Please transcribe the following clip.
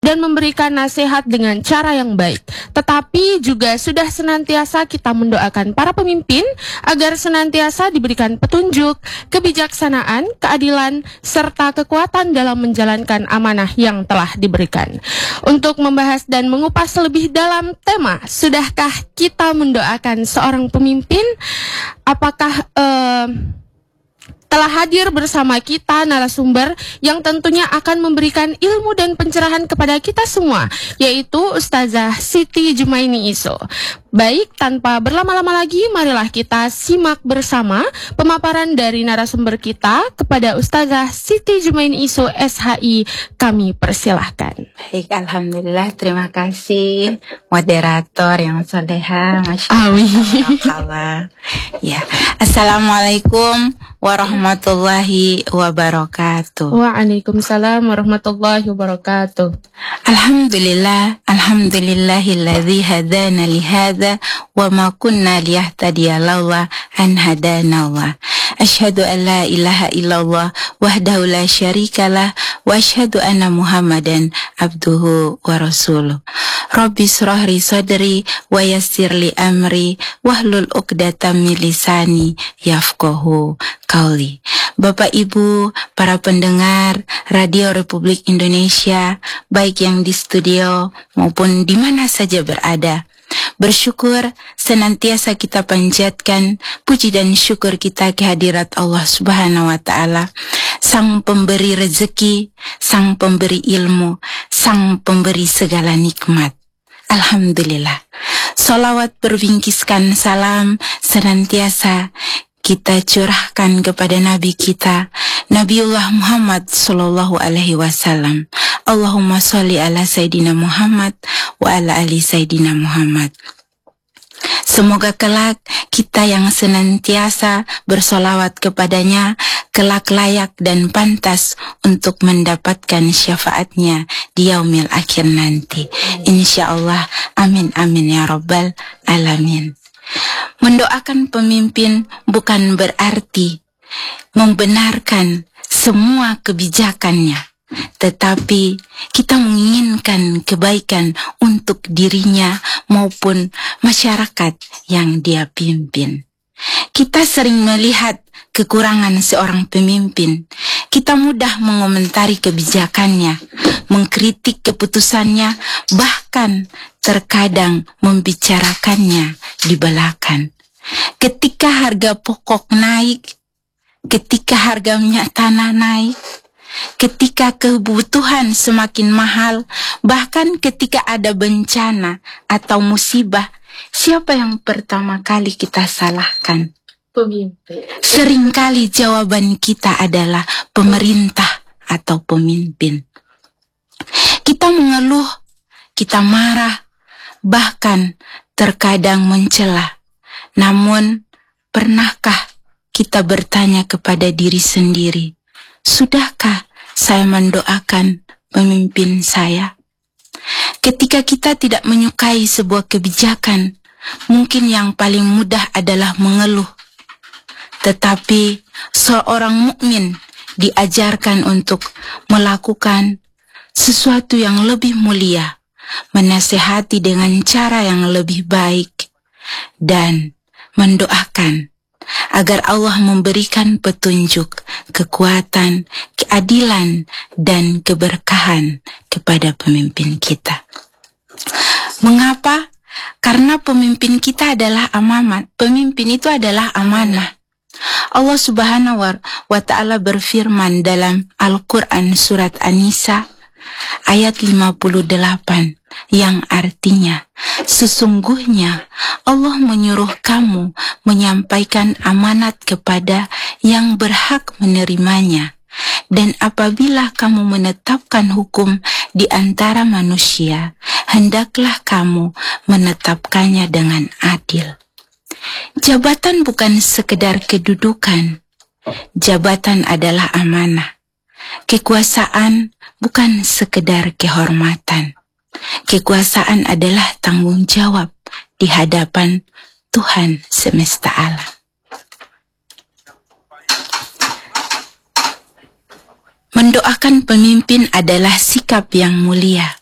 dan memberikan nasihat dengan cara yang baik. Tetapi juga sudah senantiasa kita mendoakan para pemimpin agar senantiasa diberikan petunjuk, kebijaksanaan, keadilan, serta kekuatan dalam menjalankan amanah yang telah diberikan. Untuk membahas dan mengupas lebih dalam tema, sudahkah kita mendoakan seorang pemimpin? Apakah telah hadir bersama kita narasumber yang tentunya akan memberikan ilmu dan pencerahan kepada kita semua, yaitu Ustazah Siti Jumaini Iso. Baik, tanpa berlama-lama lagi, marilah kita simak bersama pemaparan dari narasumber kita kepada Ustazah Siti Jumaini Iso, SHI. Kami persilahkan. Baik, alhamdulillah, terima kasih moderator yang soleha, masya Allah. Ya, assalamualaikum warahmatullahi wabarakatuh. Waalaikumsalam warahmatullahi wabarakatuh. Alhamdulillahilladzi hadana lihada wa ma kunna liyahtadiya laula an hadanallah. Asyhadu an la ilaha illallah wahdahu la syarikalah wa asyhadu anna Muhammadan abduhu wa rasuluh. Rabbi shrah li sadri wa yassir li amri wahlul 'uqdatam min lisani yafqahu qauli. Bapak Ibu, para pendengar Radio Republik Indonesia, baik yang di studio maupun di mana saja berada, bersyukur senantiasa kita panjatkan puji dan syukur kita kehadirat Allah Subhanahu wa Ta'ala, Sang pemberi rezeki, Sang pemberi ilmu, Sang pemberi segala nikmat. Alhamdulillah. Salawat berbingkiskan salam senantiasa kita curahkan kepada Nabi kita, Nabiullah Muhammad sallallahu alaihi wasallam. Allahumma sholli ala Sayyidina Muhammad wa ala ali Sayyidina Muhammad. Semoga kelak kita yang senantiasa bersolawat kepadanya, kelak layak dan pantas untuk mendapatkan syafaatnya di yaumil akhir nanti. InsyaAllah, amin amin ya rabbal alamin. Mendoakan pemimpin bukan berarti membenarkan semua kebijakannya, tetapi kita menginginkan kebaikan untuk dirinya maupun masyarakat yang dia pimpin. Kita sering melihat kekurangan seorang pemimpin. Kita mudah mengomentari kebijakannya, mengkritik keputusannya, bahkan terkadang membicarakannya di belakang. Ketika harga pokok naik, ketika harga minyak tanah naik, ketika kebutuhan semakin mahal, bahkan ketika ada bencana atau musibah, siapa yang pertama kali kita salahkan? Pemimpin. Seringkali jawaban kita adalah pemerintah atau pemimpin. Kita mengeluh, kita marah, bahkan terkadang mencela. Namun, pernahkah kita bertanya kepada diri sendiri, sudahkah saya mendoakan pemimpin saya? Ketika kita tidak menyukai sebuah kebijakan, mungkin yang paling mudah adalah mengeluh. Tetapi seorang mukmin diajarkan untuk melakukan sesuatu yang lebih mulia, menasihati dengan cara yang lebih baik, dan mendoakan agar Allah memberikan petunjuk, kekuatan, keadilan, dan keberkahan kepada pemimpin kita. Mengapa? Karena pemimpin kita adalah amanat. Pemimpin itu adalah amanah. Allah Subhanahu wa Ta'ala berfirman dalam Al-Quran surat An-Nisa ayat 58 yang artinya, sesungguhnya Allah menyuruh kamu menyampaikan amanat kepada yang berhak menerimanya, dan apabila kamu menetapkan hukum di antara manusia, hendaklah kamu menetapkannya dengan adil. Jabatan bukan sekedar kedudukan. Jabatan adalah amanah. Kekuasaan bukan sekedar kehormatan. Kekuasaan adalah tanggung jawab di hadapan Tuhan semesta alam. Mendoakan pemimpin adalah sikap yang mulia.